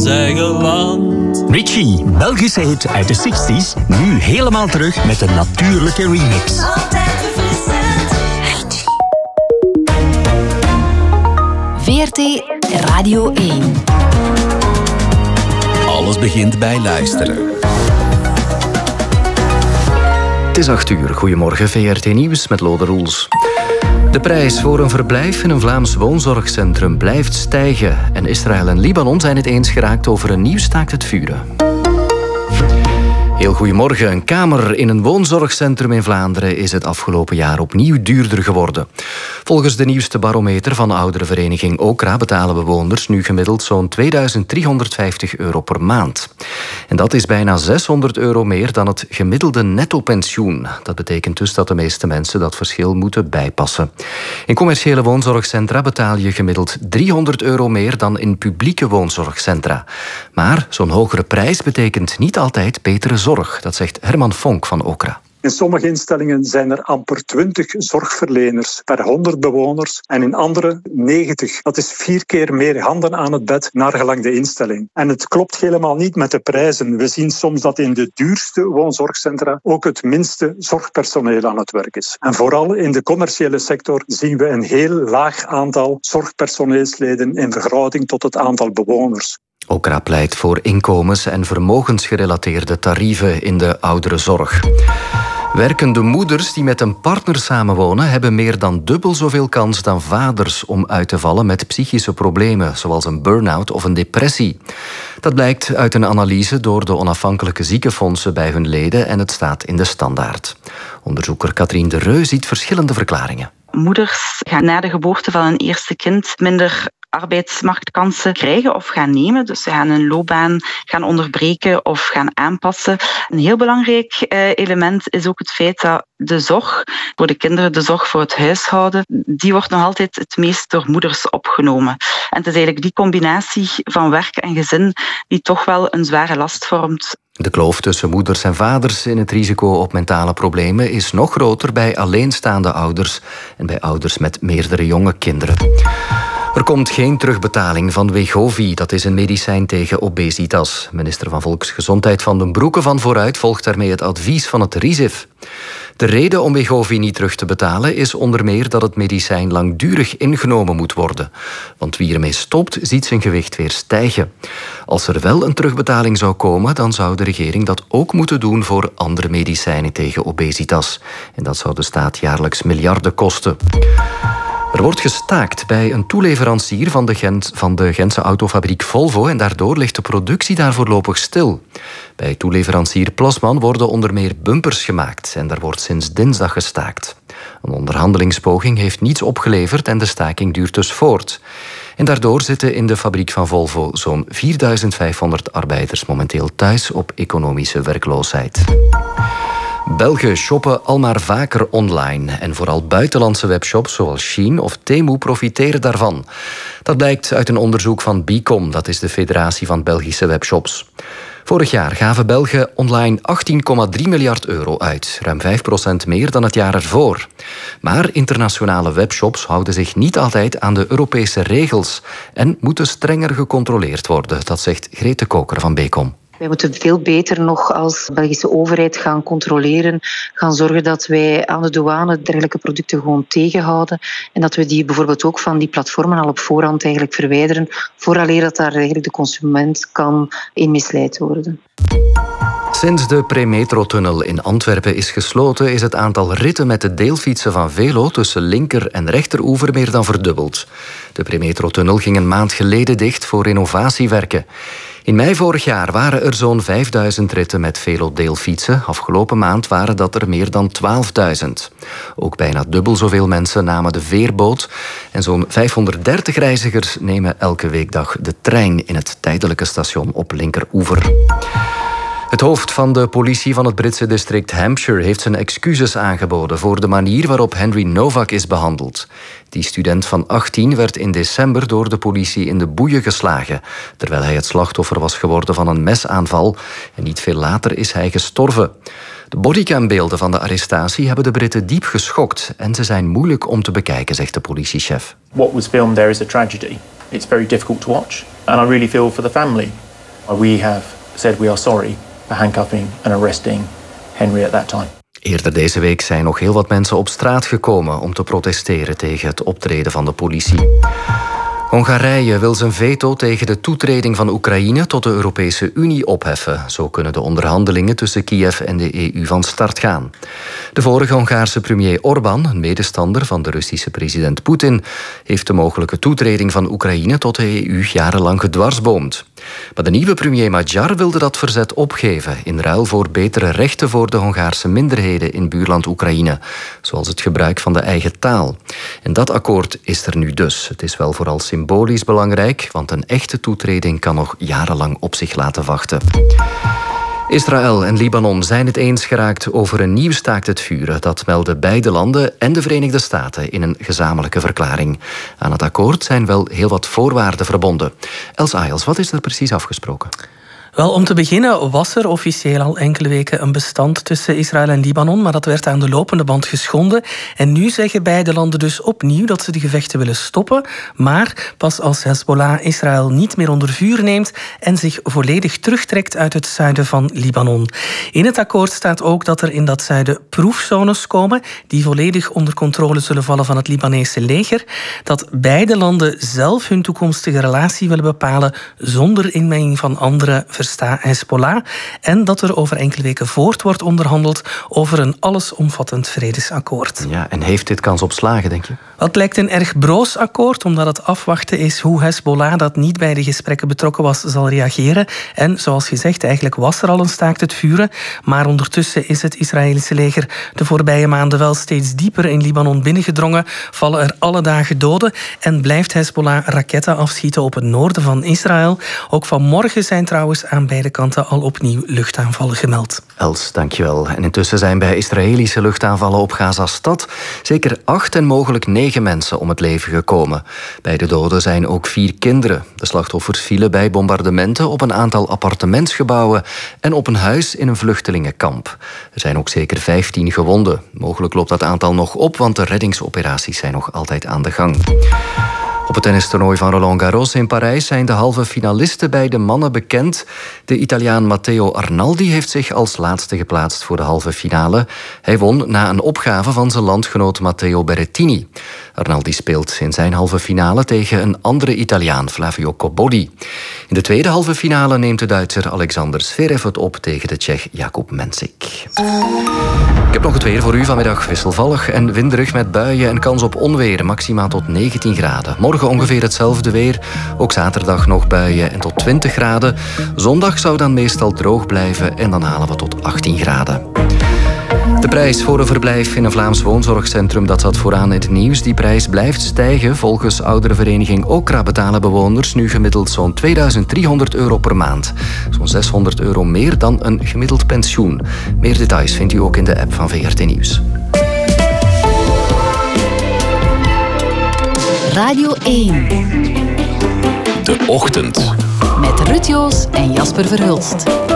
eigen land. Richie, Belgische hit uit de 60s, nu helemaal terug met een natuurlijke remix. Altijd verfrissend. VRT Radio 1. Alles begint bij luisteren. Het is 8:00. Goedemorgen, VRT Nieuws met Lode Roels. De prijs voor een verblijf in een Vlaams woonzorgcentrum blijft stijgen. En Israël en Libanon zijn het eens geraakt over een nieuw staakt het vuren. Heel goedemorgen. Een kamer in een woonzorgcentrum in Vlaanderen is het afgelopen jaar opnieuw duurder geworden. Volgens de nieuwste barometer van de ouderenvereniging Okra betalen bewoners nu gemiddeld zo'n €2350 per maand. En dat is bijna €600 meer dan het gemiddelde netto-pensioen. Dat betekent dus dat de meeste mensen dat verschil moeten bijpassen. In commerciële woonzorgcentra betaal je gemiddeld €300 meer dan in publieke woonzorgcentra. Maar zo'n hogere prijs betekent niet altijd betere zorg. Dat zegt Herman Fonk van Okra. In sommige instellingen zijn er amper 20 zorgverleners per 100 bewoners en in andere 90. Dat is 4 keer meer handen aan het bed naar gelang de instelling. En het klopt helemaal niet met de prijzen. We zien soms dat in de duurste woonzorgcentra ook het minste zorgpersoneel aan het werk is. En vooral in de commerciële sector zien we een heel laag aantal zorgpersoneelsleden in verhouding tot het aantal bewoners. Okra pleit voor inkomens- en vermogensgerelateerde tarieven in de ouderenzorg. Werkende moeders die met een partner samenwonen hebben meer dan dubbel zoveel kans dan vaders om uit te vallen met psychische problemen, zoals een burn-out of een depressie. Dat blijkt uit een analyse door de onafhankelijke ziekenfondsen bij hun leden en het staat in de Standaard. Onderzoeker Katrien de Reu ziet verschillende verklaringen. Moeders gaan na de geboorte van een eerste kind minder arbeidsmarktkansen krijgen of gaan nemen. Dus ze gaan een loopbaan gaan onderbreken of gaan aanpassen. Een heel belangrijk element is ook het feit dat de zorg voor de kinderen, de zorg voor het huishouden, die wordt nog altijd het meest door moeders opgenomen. En het is eigenlijk die combinatie van werk en gezin die toch wel een zware last vormt. De kloof tussen moeders en vaders in het risico op mentale problemen is nog groter bij alleenstaande ouders en bij ouders met meerdere jonge kinderen. Er komt geen terugbetaling van Wegovy, dat is een medicijn tegen obesitas. Minister van Volksgezondheid Van den Broeke van Vooruit volgt daarmee het advies van het RIZIF. De reden om Wegovy niet terug te betalen is onder meer dat het medicijn langdurig ingenomen moet worden. Want wie ermee stopt, ziet zijn gewicht weer stijgen. Als er wel een terugbetaling zou komen, dan zou de regering dat ook moeten doen voor andere medicijnen tegen obesitas. En dat zou de staat jaarlijks miljarden kosten. Er wordt gestaakt bij een toeleverancier van de Gentse autofabriek Volvo en daardoor ligt de productie daar voorlopig stil. Bij toeleverancier Plasman worden onder meer bumpers gemaakt en daar wordt sinds dinsdag gestaakt. Een onderhandelingspoging heeft niets opgeleverd en de staking duurt dus voort. En daardoor zitten in de fabriek van Volvo zo'n 4500 arbeiders momenteel thuis op economische werkloosheid. Belgen shoppen al maar vaker online en vooral buitenlandse webshops zoals Shein of Temu profiteren daarvan. Dat blijkt uit een onderzoek van Bicom, dat is de Federatie van Belgische Webshops. Vorig jaar gaven Belgen online €18,3 miljard uit, ruim 5% meer dan het jaar ervoor. Maar internationale webshops houden zich niet altijd aan de Europese regels en moeten strenger gecontroleerd worden, dat zegt Grete Koker van Bicom. Wij moeten veel beter nog als Belgische overheid gaan controleren, gaan zorgen dat wij aan de douane dergelijke producten gewoon tegenhouden en dat we die bijvoorbeeld ook van die platformen al op voorhand eigenlijk verwijderen, vooraleer dat daar eigenlijk de consument kan in misleid worden. Sinds de Premetro-tunnel in Antwerpen is gesloten, is het aantal ritten met de deelfietsen van Velo tussen linker- en rechteroever meer dan verdubbeld. De Premetro-tunnel ging een maand geleden dicht voor renovatiewerken. In mei vorig jaar waren er zo'n 5000 ritten met Velo-deelfietsen. Afgelopen maand waren dat er meer dan 12.000. Ook bijna dubbel zoveel mensen namen de veerboot. En zo'n 530 reizigers nemen elke weekdag de trein in het tijdelijke station op linkeroever. Het hoofd van de politie van het Britse district Hampshire heeft zijn excuses aangeboden voor de manier waarop Henry Novak is behandeld. Die student van 18 werd in december door de politie in de boeien geslagen, terwijl hij het slachtoffer was geworden van een mesaanval en niet veel later is hij gestorven. De bodycambeelden van de arrestatie hebben de Britten diep geschokt en ze zijn moeilijk om te bekijken, zegt de politiechef. What was filmed there is a tragedy. It's very difficult to watch and I really feel for the family. We have said we are sorry for handcuffing and arresting Henry at that time. Eerder deze week zijn nog heel wat mensen op straat gekomen om te protesteren tegen het optreden van de politie. Hongarije wil zijn veto tegen de toetreding van Oekraïne tot de Europese Unie opheffen. Zo kunnen de onderhandelingen tussen Kiev en de EU van start gaan. De vorige Hongaarse premier Orbán, een medestander van de Russische president Poetin, heeft de mogelijke toetreding van Oekraïne tot de EU jarenlang gedwarsboomd. Maar de nieuwe premier Magyar wilde dat verzet opgeven in ruil voor betere rechten voor de Hongaarse minderheden in buurland Oekraïne, zoals het gebruik van de eigen taal. En dat akkoord is er nu dus. Het is wel vooral symbolisch belangrijk, want een echte toetreding kan nog jarenlang op zich laten wachten. Israël en Libanon zijn het eens geraakt over een nieuw staakt het vuren. Dat melden beide landen en de Verenigde Staten in een gezamenlijke verklaring. Aan het akkoord zijn wel heel wat voorwaarden verbonden. Els Ayels, wat is er precies afgesproken? Wel, om te beginnen was er officieel al enkele weken een bestand tussen Israël en Libanon, maar dat werd aan de lopende band geschonden. En nu zeggen beide landen dus opnieuw dat ze de gevechten willen stoppen, maar pas als Hezbollah Israël niet meer onder vuur neemt en zich volledig terugtrekt uit het zuiden van Libanon. In het akkoord staat ook dat er in dat zuiden proefzones komen die volledig onder controle zullen vallen van het Libanese leger, dat beide landen zelf hun toekomstige relatie willen bepalen zonder inmenging van andere Hezbollah, en dat er over enkele weken voort wordt onderhandeld over een allesomvattend vredesakkoord. Ja, en heeft dit kans op slagen, denk je? Het lijkt een erg broos akkoord, omdat het afwachten is hoe Hezbollah, dat niet bij de gesprekken betrokken was, zal reageren. En zoals gezegd, eigenlijk was er al een staakt het vuren, maar ondertussen is het Israëlische leger de voorbije maanden wel steeds dieper in Libanon binnengedrongen, vallen er alle dagen doden en blijft Hezbollah raketten afschieten op het noorden van Israël. Ook vanmorgen zijn trouwens aan beide kanten al opnieuw luchtaanvallen gemeld. Els, dankjewel. En intussen zijn bij Israëlische luchtaanvallen op Gaza-stad zeker 8 en mogelijk 9 mensen om het leven gekomen. Bij de doden zijn ook 4 kinderen. De slachtoffers vielen bij bombardementen op een aantal appartementsgebouwen en op een huis in een vluchtelingenkamp. Er zijn ook zeker 15 gewonden. Mogelijk loopt dat aantal nog op, want de reddingsoperaties zijn nog altijd aan de gang. Op het tennistoernooi van Roland Garros in Parijs zijn de halve finalisten bij de mannen bekend. De Italiaan Matteo Arnaldi heeft zich als laatste geplaatst voor de halve finale. Hij won na een opgave van zijn landgenoot Matteo Berrettini. Arnaldi speelt in zijn halve finale tegen een andere Italiaan, Flavio Cobolli. In de tweede halve finale neemt de Duitser Alexander Zverev het op tegen de Tsjech Jakub Mensik. Ik heb nog het weer voor u vanmiddag. Wisselvallig en winderig met buien en kans op onweer. Maximaal tot 19 graden. Morgen ongeveer hetzelfde weer. Ook zaterdag nog buien en tot 20 graden. Zondag zou dan meestal droog blijven en dan halen we tot 18 graden. De prijs voor een verblijf in een Vlaams woonzorgcentrum dat zat vooraan in het nieuws. Die prijs blijft stijgen. Volgens ouderenvereniging Okra betalen bewoners nu gemiddeld zo'n €2300 per maand. Zo'n €600 meer dan een gemiddeld pensioen. Meer details vindt u ook in de app van VRT Nieuws. Radio 1. De Ochtend. Met Ruud Joos en Jasper Verhulst.